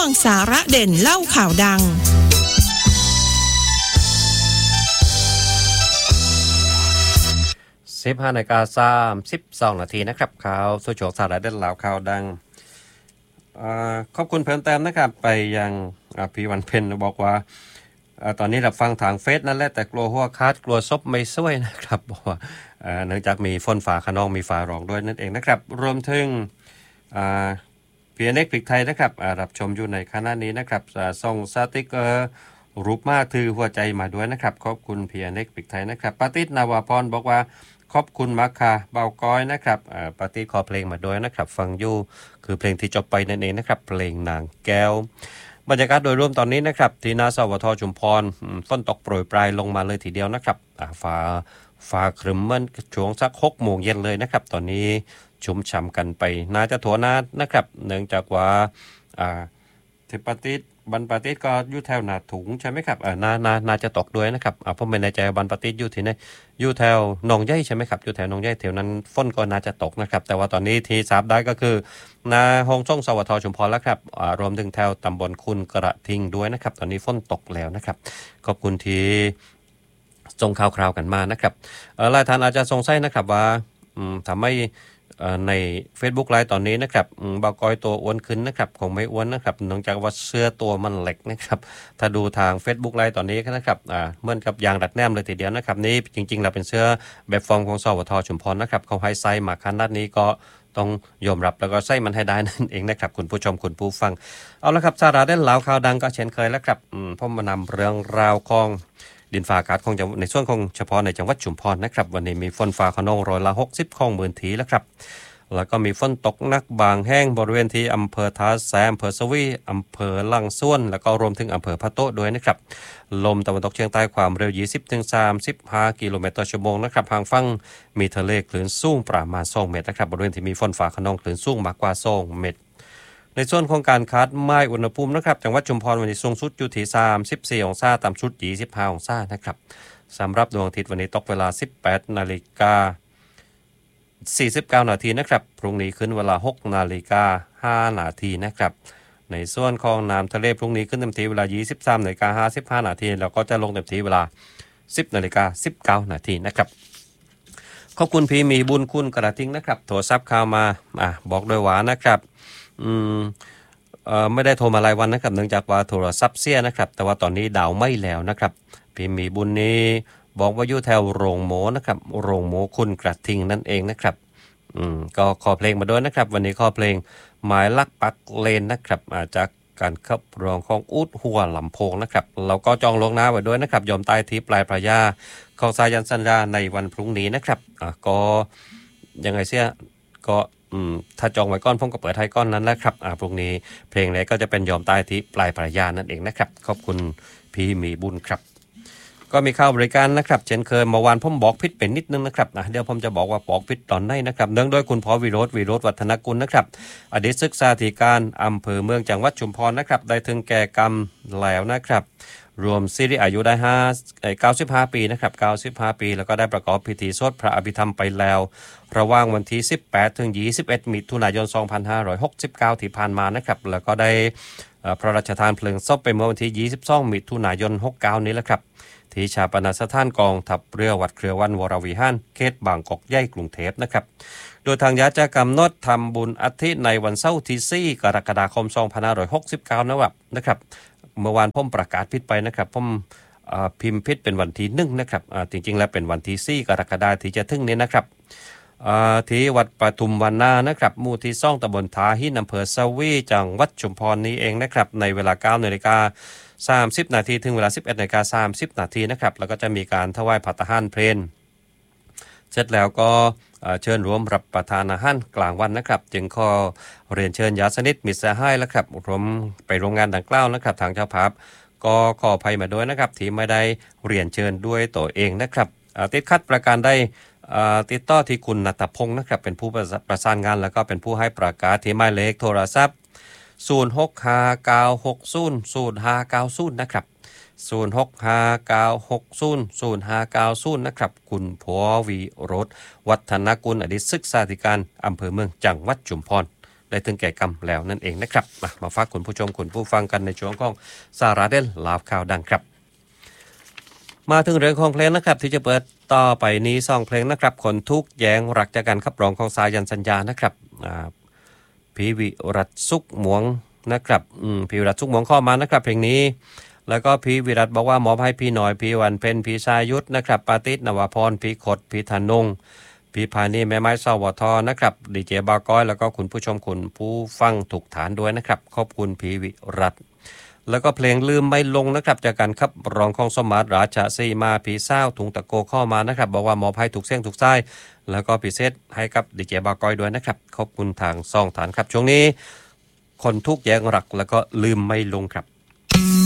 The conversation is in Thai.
งสาระเด่นเล่าข่าวดัง 15:32 นาทีนะครับข่าวสุโฉกสาระเด่นเล่าข่าวดังขอบคุณเพิ่มเติมนะครับไปยังพี่วันเพ็ญบอกว่าตอนนี้รับฟังทางเฟซนั่นแหละแต่กลัวหัวคาดกลัวซบไม่ช่วยนะครับบอกว่าเนื่องจากมีฝนฟ้าคะนองมีฟ้าร้องด้วยนั่นเองนะครับรวมถึงพีเอ็นเอ็กพริกไทยนะครับรับชมอยู่ในขณะนี้นะครับส่งสติ๊กเกอร์รูปมากถือหัวใจมาด้วยนะครับขอบคุณพีเอ็นเอ็กพริกไทยนะครับปาติษนาวาพรบอกว่าขอบคุณมากค่ะเบาก้อยนะครับปาติษขอเพลงมาด้วยนะครับฟังอยู่คือเพลงที่จบไปนั่นเองนะครับเพลงนางแก้วบรรยากาศโดยรวมตอนนี้นะครับที่หน้าสวทชุมพรฝนตกโปรยปลายลงมาเลยทีเดียวนะครับฟ้าครึ้มเหมือนช่วงสัก 6 โมงเย็นเลยนะครับตอนนี้ชุ่มฉ่ำกันไปน่าจะถั่วนานะครับเนื่องจากว่าที่ปาติษบันปาติษก็อยู่แถวนาถุงใช่ไหมครับน่าจะตกด้วยนะครับผมไม่แน่ใจบันปาติษอยู่ที่ไหนอยู่แถวหนองใยใช่ไหมครับอยู่แถวหนองใยแถวนั้นฝนก็น่าจะตกนะครับแต่ว่าตอนนี้ที่ทราบได้ก็คือนาห้องช่องสวทชุมพรแล้วครับรวมถึงแถวตำบลคุณกระทิงด้วยนะครับตอนนี้ฝนตกแล้วนะครับขอบคุณที่ส่งข่าวคราวกันมานะครับหลายท่านอาจจะสงสัยนะครับว่าทำไมใน Facebook ไลฟ์ตอนนี้นะครับบากอยตัวอ้วนขึ้นนะครับคงไม่อ้วนนะครับเนื่องจากว่าเสื้อตัวมันเล็กนะครับถ้าดูทาง Facebook ไลฟ์ตอนนี้นะครับเหมือนกับยางดัดแนมเลยทีเดียวนะครับนี่จริงๆเราเป็นเสื้อแบบฟอร์มของสวทชุมพรนะครับเขาให้ไซส์มาขนาดนี้ก็ต้องยอมรับแล้วก็ใส่มันให้ได้นั่นเองนะครับคุณผู้ชมคุณผู้ฟังเอาละครับสาระเด่นเล่าข่าวดังก็เช่นเคยแล้วครับผมมานำเรื่องราวของดินฟ้าอากาศของในส่วนของเฉพาะในจังหวัดชุมพรนะครับวันนี้มีฝนฟ้าคะนอง60%ของพื้นที่แล้วครับแล้วก็มีฝนตกหนักบางแห้งบริเวณที่อำเภอท่าแซมอำเภอสวีอำเภอลังส่วนแล้วก็รวมถึงอำเภอพะโต้ด้วยนะครับลมตะวันตกเฉียงใต้ความเร็ว 20-35 กิโลเมตรต่อชั่วโมงนะครับทางฝั่งมีทะเลคลื่นสูงประมาณ2เมตรนะครับบริเวณที่มีฝนฟ้าคะนองคลื่นสูงมากกว่า2เมตรในส่วนของการคาดหมายอุณหภูมินะครับจังหวัดชุมพรวันนี้สูงสุดอยู่ที่34องศาต่ำสุด25องศานะครับสำหรับดวงอาทิตย์วันนี้ตกเวลา 18:49 นาทีนะครับพรุ่งนี้ขึ้นเวลา 6:05 นาทีนะครับในส่วนของน้ำทะเลพรุ่งนี้ขึ้นเต็มที่เวลา 23:55 นาทีแล้วก็จะลงเต็มที่เวลา 10:19 นาทีนะครับขอบคุณพี่มีบุญคุณกระทิงนะครับโทรศัพท์เข้ามาบอกด้วยว่านะครับไม่ได้โทรมาหลายวันนะครับเนื่องจากว่าโทรศัพท์เสียนะครับแต่ว่าตอนนี้ดาวไม่แล้วนะครับพี่มีบุญนี้บอกว่าอยู่แถวโรงหมูนะครับโรงหมูคุณกระทิงนั่นเองนะครับก็ขอเพลงมาด้วยนะครับวันนี้ขอเพลงหมายลักปักเลนนะครับจากการขับร้องของอุดหัวลำโพงนะครับเราก็จองลวงหน้าไว้ด้วยนะครับยอมใต้ที่ปลายพระยาของสายันสัญญาในวันพรุ่งนี้นะครับก็ยังไงเสียก็ถ้าจองไว้ก้อนผมก็เปิดให้ก้อนนั้นแหละครับพรุ่งนี้เพลงนี้ก็จะเป็นยอมใต้ที่ปลายพระยานั่นเองนะครับขอบคุณพี่มีบุญครับก็มีข่าวบริการนะครับเช่นเคยเมื่อวานผมบอกผิดเป็นนิดนึงนะครับเดี๋ยวผมจะบอกว่าบอกผิดตอนไหนนะครับเนื่องด้วยคุณพ่อวิโรจน์วัฒนกุลนะครับอดีตศึกษาธิการอำเภอเมืองจังหวัดชุมพรนะครับได้ถึงแก่กรรมแล้วนะครับรวมสิริอายุได้95 ปีนะครับ95 ปีแล้วก็ได้ประกอบพิธีสวดพระอภิธรรมไปแล้วระหว่างวันที่18ถึง21มิถุนายน2569ที่ผ่านมานะครับแล้วก็ได้พระราชทานเพลิงศพไปเมื่อวันที่22มิถุนายน69นี้แหละครับที่ชาปนสถานกองทัพเรือวัดเครือวันวรวิหารเขตบางกอกใหญ่กรุงเทพนะครับโดยทางญาติจะกำหนดทำบุญอาทิตย์ในวันเสาร์ที่4กรกฎาคม2569นะครับเมื่อวานผมประกาศผิดไปนะครับผมพิมพ์ผิดเป็นวันที่1นะครับจริงๆแล้วเป็นวันที่4กรกฎาคมที่จะถึงนี้นะครับที่วัดปทุมวันนานะครับหมู่ที่2ตำบลทาหินอำเภอสวีจังหวัดชุมพรนี้เองนะครับในเวลา 9:30 นาทีถึงเวลา 11:30 นาทีนะครับแล้วก็จะมีการถวายภัตตาหารเพลเสร็จแล้วก็เชิญร่วมรับประทานอาหารกลางวันนะครับจึงขอเรียนเชิญญาติสนิทมิตรสหายแล้วครับรวมไปร่วมงานดังกล่าวนะครับทางเจ้าภาพก็ขออภัยมาด้วยนะครับที่ไม่ได้เรียนเชิญด้วยตัวเองนะครับติดขัดประการใดติดต่อที่คุณณัฐพงศ์นะครับเป็นผู้ประสานงานแล้วก็เป็นผู้ให้ประกาศที่หมายเลขโทรศัพท์0659600590นะครับ0659600590นะครับคุณผัววีโรจน์วัฒนกุลอดีตศึกษาธิการอำเภอเมืองจังหวัดชุมพรได้ถึงแก่กรรมแล้วนั่นเองนะครับมาฝากคุณผู้ชมคุณผู้ฟังกันในช่วงของสาระเด่นลาวข่าวดังครับมาถึงเรื่องของเพลงนะครับที่จะเปิดต่อไปนี้2เพลงนะครับคนทุกแยงรักจากกันขับร้องของสายันสัญญานะครับพี่วิรัตสุขหมวงนะครับพี่วิรัตสุขหมวงข้อมานะครับเพลงนี้แล้วก็พี่วิรัตบอกว่ามอบให้พี่หน่อยพี่วันเพ็ญพี่ชายุทธนะครับปาติษนวพรพี่ขดพี่ธนงพี่พานีแม่ไม้สวทนะครับดีเจบาก้อยแล้วก็คุณผู้ชมคุณผู้ฟังถูกฐานด้วยนะครับขอบคุณพี่วิรัตแล้วก็เพลงลืมไม่ลงนะครับจากการขับร้องของสมาร์ทราชสีมาผีเศร้าถุงตะโกข้อมานะครับบอกว่ามอบให้ถูกเส้นถูกไส้แล้วก็พิเศษให้กับดีเจบาก้อยด้วยนะครับขอบคุณทางซ่องฐานครับช่วงนี้คนทุกแยงรักแล้วก็ลืมไม่ลงครับ